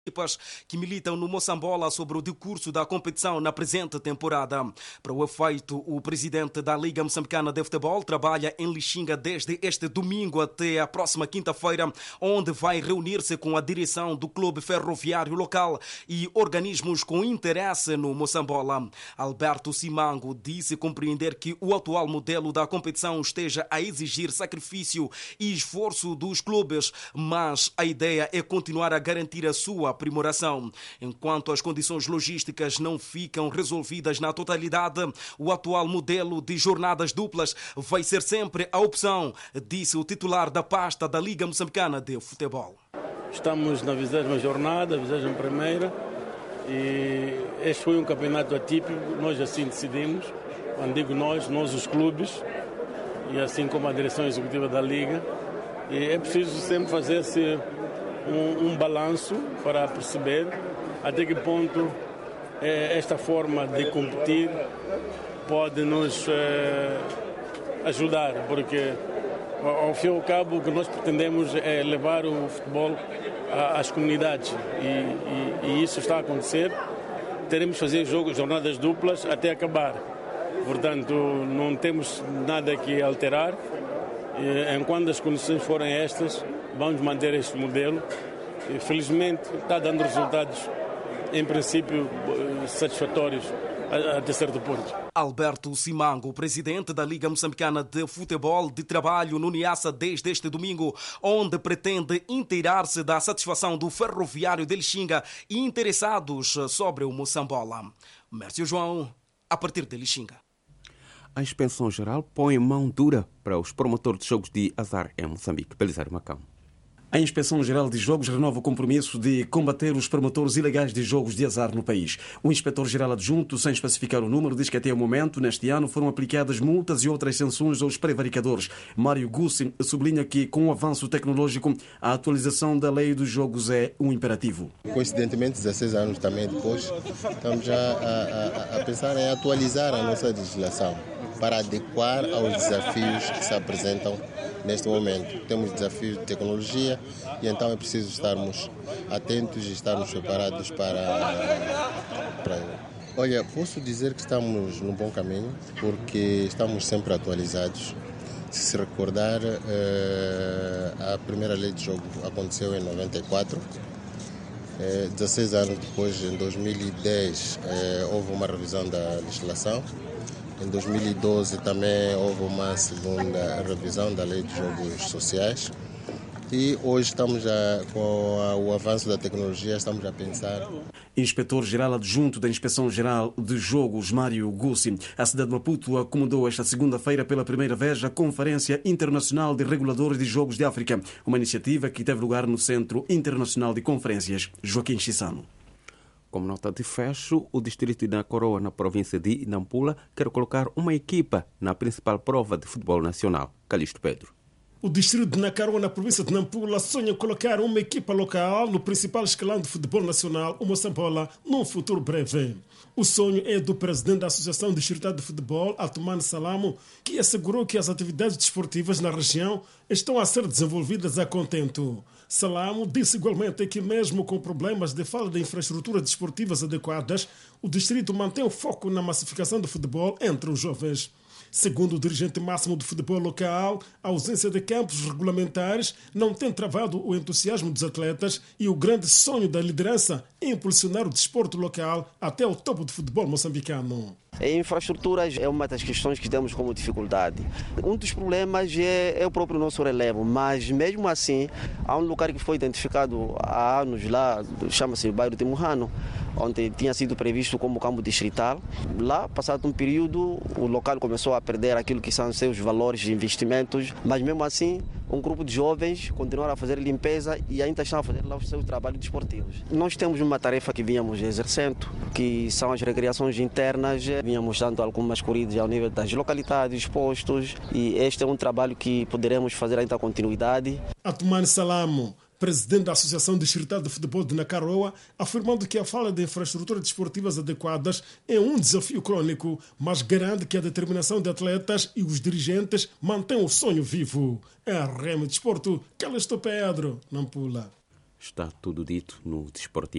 equipas que militam no Moçambola sobre o decurso da competição na presente temporada. Para o efeito, o presidente da Liga Moçambicana de Futebol trabalha em Lixinga desde este domingo até a próxima quinta-feira, onde vai reunir-se com a direção do clube ferroviário local e organismos com interesse no Moçambola. Alberto Simango disse compreender que o atual modelo da competição esteja a exigir sacrifício e esforço dos clubes, mas a ideia é continuar a garantir a sua aprimoração. Enquanto as condições logísticas não ficam resolvidas na totalidade, o atual modelo de jornadas duplas vai ser sempre a opção, disse o titular da pasta da Liga Moçambicana de Futebol. Estamos na 20ª jornada, 21ª, e este foi um campeonato atípico, nós assim decidimos, quando digo nós os clubes, e assim como a direção executiva da Liga, e é preciso sempre fazer-se um balanço para perceber até que ponto esta forma de competir pode nos ajudar, porque ao fim e ao cabo o que nós pretendemos é levar o futebol às comunidades e isso está a acontecer. Teremos de fazer jornadas duplas até acabar, portanto não temos nada que alterar. Enquanto as condições forem estas, vamos manter este modelo. E, felizmente está dando resultados, em princípio, satisfatórios até certo ponto. Alberto Simango, presidente da Liga Moçambicana de Futebol de Trabalho no Niassa desde este domingo, onde pretende inteirar-se da satisfação do ferroviário de Lixinga e interessados sobre o Moçambola. Mércio João, a partir de Lixinga. A Inspeção Geral põe mão dura para os promotores de jogos de azar em Moçambique. Belisário Macão. A Inspeção Geral de Jogos renova o compromisso de combater os promotores ilegais de jogos de azar no país. O Inspetor-Geral Adjunto, sem especificar o número, diz que até o momento, neste ano, foram aplicadas multas e outras sanções aos prevaricadores. Mário Gussi sublinha que, com o avanço tecnológico, a atualização da lei dos jogos é um imperativo. Coincidentemente, 16 anos também depois, estamos já a pensar em atualizar a nossa legislação para adequar aos desafios que se apresentam neste momento. Temos desafios de tecnologia e então é preciso estarmos atentos e estarmos preparados para... Olha, posso dizer que estamos num bom caminho porque estamos sempre atualizados. Se recordar, a primeira lei de jogo aconteceu em 94. 16 anos depois, em 2010, houve uma revisão da legislação. Em 2012 também houve uma segunda revisão da Lei de Jogos Sociais e hoje estamos com o avanço da tecnologia, estamos a pensar. Inspetor-Geral Adjunto da Inspeção Geral de Jogos, Mário Gussi. A cidade de Maputo acomodou esta segunda-feira pela primeira vez a Conferência Internacional de Reguladores de Jogos de África, uma iniciativa que teve lugar no Centro Internacional de Conferências. Joaquim Chissano. Como nota de fecho, o distrito de Nakoroa, na província de Nampula, quer colocar uma equipa na principal prova de futebol nacional. Calixto Pedro. O distrito de Nakoroa, na província de Nampula, sonha colocar uma equipa local no principal escalão de futebol nacional, o Moçambola, num futuro breve. O sonho é do presidente da Associação Distrital de Futebol, Atumane Salamo, que assegurou que as atividades desportivas na região estão a ser desenvolvidas a contento. Salamo disse igualmente que mesmo com problemas de falta de infraestruturas desportivas adequadas, o distrito mantém o foco na massificação do futebol entre os jovens. Segundo o dirigente máximo do futebol local, a ausência de campos regulamentares não tem travado o entusiasmo dos atletas e o grande sonho da liderança é impulsionar o desporto local até o topo do futebol moçambicano. A infraestruturas é uma das questões que temos como dificuldade. Um dos problemas é o próprio nosso relevo, mas mesmo assim há um lugar que foi identificado há anos lá, chama-se o bairro de Murrano, onde tinha sido previsto como campo distrital. Lá, passado um período, o local começou a perder aquilo que são seus valores de investimentos, mas mesmo assim um grupo de jovens continuaram a fazer limpeza e ainda estão a fazer lá os seus trabalhos desportivos. Nós temos uma tarefa que vínhamos exercendo, que são as recreações internas. Vínhamos dando algumas corridas ao nível das localidades, postos, e este é um trabalho que poderemos fazer ainda a continuidade. Atumane Salamo, presidente da Associação Distrital de Futebol de Nakoroa, afirmando que a falta de infraestruturas desportivas adequadas é um desafio crônico, mas garante que a determinação de atletas e os dirigentes mantêm o sonho vivo. É a RM Desporto, Calixto Pedro, Nampula. Está tudo dito no desportivo.